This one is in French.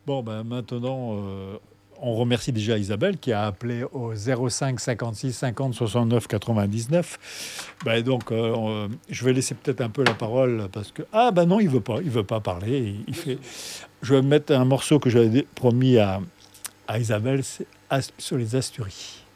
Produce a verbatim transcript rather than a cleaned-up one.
Bon, ben maintenant, euh, on remercie déjà Isabelle qui a appelé au zéro cinq cinquante-six cinquante soixante-neuf quatre-vingt-dix-neuf. Ben donc, euh, on- je vais laisser peut-être un peu la parole parce que ah ben non, il veut pas, il veut pas parler. Il, il fait. Je vais mettre un morceau que j'avais promis à, à Isabelle, c'est As- sur les Asturies.